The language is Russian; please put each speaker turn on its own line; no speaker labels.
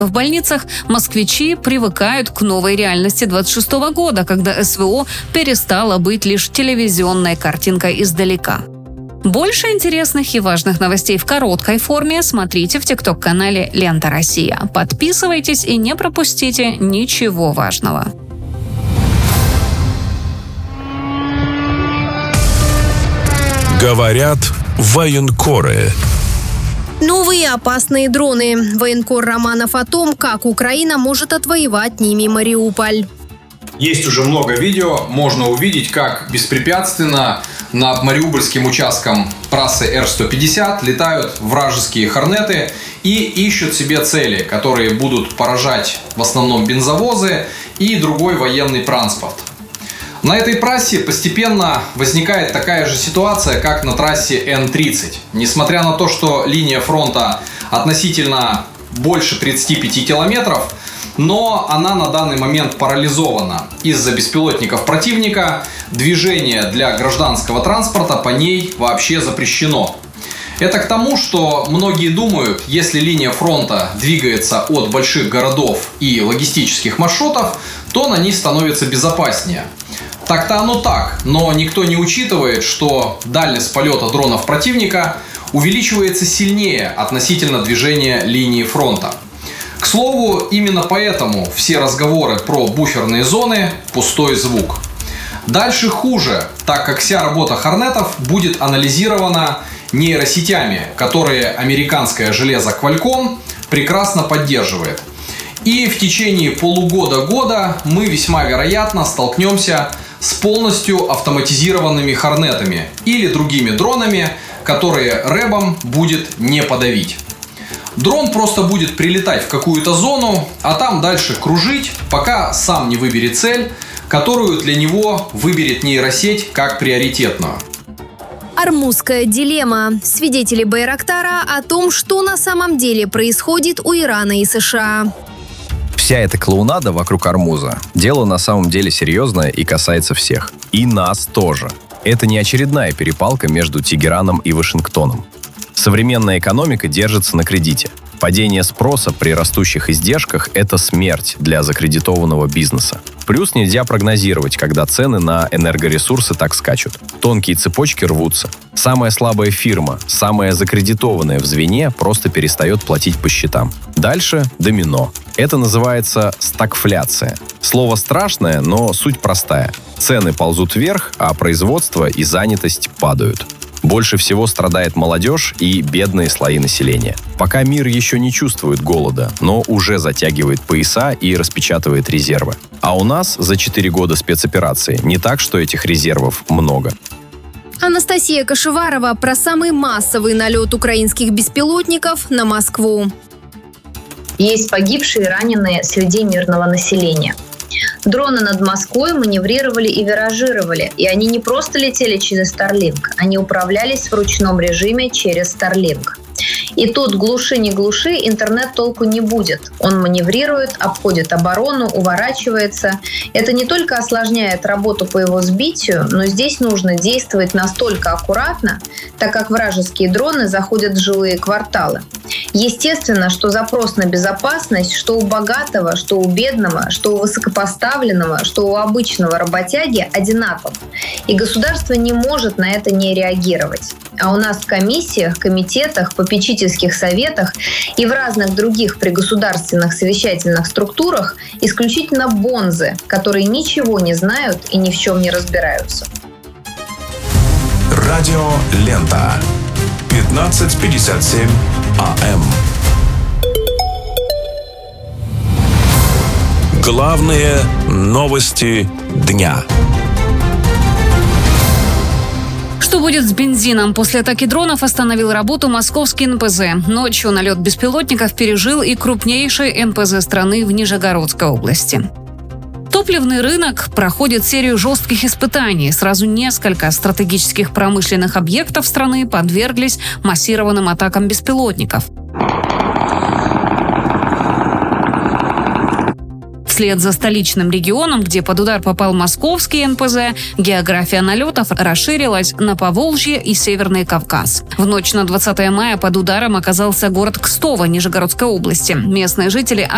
В больницах москвичи привыкают к новой реальности 26 года, когда СВО перестало быть лишь телевизионной картинкой издалека. Больше интересных и важных новостей в короткой форме смотрите в ТикТок-канале «Лента Россия». Подписывайтесь и не пропустите ничего важного.
Говорят военкоры.
Новые опасные дроны. Военкор Романов о том, как Украина может отвоевать ними Мариуполь.
Есть уже много видео, можно увидеть, как беспрепятственно над мариупольским участком трассы Р-150 летают вражеские хорнеты и ищут себе цели, которые будут поражать в основном бензовозы и другой военный транспорт. На этой трассе постепенно возникает такая же ситуация, как на трассе Н-30. Несмотря на то, что линия фронта относительно больше 35 километров, но она на данный момент парализована. Из-за беспилотников противника движение для гражданского транспорта по ней вообще запрещено. Это к тому, что многие думают, если линия фронта двигается от больших городов и логистических маршрутов, то на ней становится безопаснее. Так-то оно так, но никто не учитывает, что дальность полета дронов противника увеличивается сильнее относительно движения линии фронта. К слову, именно поэтому все разговоры про буферные зоны – пустой звук. Дальше хуже, так как вся работа хорнетов будет анализирована нейросетями, которые американское железо Qualcomm прекрасно поддерживает. И в течение полугода-года мы весьма вероятно столкнемся с полностью автоматизированными хорнетами или другими дронами, которые рэбом будет не подавить. Дрон просто будет прилетать в какую-то зону, а там дальше кружить, пока сам не выберет цель, которую для него выберет нейросеть как приоритетную.
Ормузская дилемма. Свидетели Байрактара о том, что на самом деле происходит у Ирана и США.
Вся эта клоунада вокруг Ормуза – дело на самом деле серьезное и касается всех. И нас тоже. Это не очередная перепалка между Тегераном и Вашингтоном. Современная экономика держится на кредите. Падение спроса при растущих издержках – это смерть для закредитованного бизнеса. Плюс нельзя прогнозировать, когда цены на энергоресурсы так скачут. Тонкие цепочки рвутся. Самая слабая фирма, самая закредитованная в звене просто перестает платить по счетам. Дальше – домино. Это называется стагфляция. Слово страшное, но суть простая. Цены ползут вверх, а производство и занятость падают. Больше всего страдает молодежь и бедные слои населения. Пока мир еще не чувствует голода, но уже затягивает пояса и распечатывает резервы. А у нас за 4 года спецоперации не так, что этих резервов много.
Анастасия Кашеварова про самый массовый налет украинских беспилотников на Москву.
Есть погибшие и раненые среди мирного населения. Дроны над Москвой маневрировали и виражировали, и они не просто летели через Starlink, они управлялись в ручном режиме через Starlink. И тут глуши не глуши, интернет толку не будет. Он маневрирует, обходит оборону, уворачивается. Это не только осложняет работу по его сбитию, но здесь нужно действовать настолько аккуратно, так как вражеские дроны заходят в жилые кварталы. Естественно, что запрос на безопасность, что у богатого, что у бедного, что у высокопоставленного, что у обычного работяги одинаков. И государство не может на это не реагировать. А у нас в комиссиях, комитетах, попечительских советах и в разных других пригосударственных совещательных структурах исключительно бонзы, которые ничего не знают и ни в чем не разбираются.
Радио Лента. 15:57 АМ. Главные новости дня.
Что будет с бензином? После атаки дронов остановил работу московский НПЗ. Ночью налет беспилотников пережил и крупнейший НПЗ страны в Нижегородской области. Топливный рынок проходит серию жестких испытаний. Сразу несколько стратегических промышленных объектов страны подверглись массированным атакам беспилотников. Вслед за столичным регионом, где под удар попал московский НПЗ, география налетов расширилась на Поволжье и Северный Кавказ. В ночь на 20 мая под ударом оказался город Кстово Нижегородской области. Местные жители